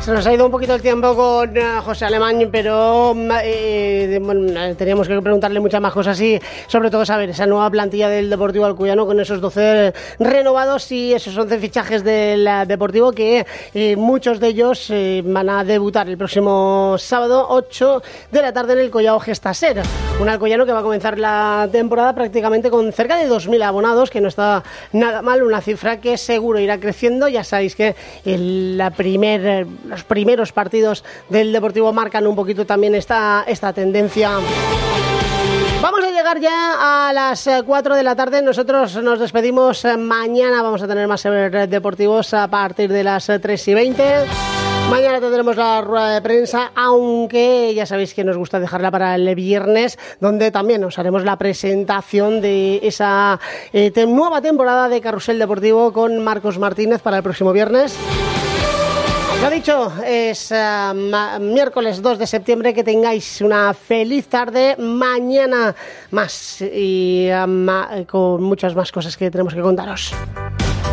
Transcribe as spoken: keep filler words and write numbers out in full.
Se nos ha ido un poquito el tiempo con uh, José Alemán, pero eh, bueno, teníamos que preguntarle muchas más cosas y sobre todo saber esa nueva plantilla del Deportivo Alcoyano con esos doce renovados y esos once fichajes del uh, Deportivo que eh, muchos de ellos eh, van a debutar el próximo sábado ocho de la tarde en el Collao Gestaser. Un Alcoyano que va a comenzar la temporada prácticamente con cerca de dos mil abonados, que no está nada mal, una cifra que seguro irá creciendo. Ya sabéis que el, la primer, los primeros partidos del Deportivo marcan un poquito también esta, esta tendencia. Vamos a llegar ya a las cuatro de la tarde. Nosotros nos despedimos mañana. Vamos a tener más deportivos a partir de las tres y veinte. Mañana tendremos la rueda de prensa, aunque ya sabéis que nos gusta dejarla para el viernes, donde también os haremos la presentación de esa eh, te- nueva temporada de Carrusel Deportivo con Marcos Martínez para el próximo viernes. Lo dicho, es uh, ma- miércoles dos de septiembre. Que tengáis una feliz tarde. Mañana más y uh, ma- con muchas más cosas que tenemos que contaros.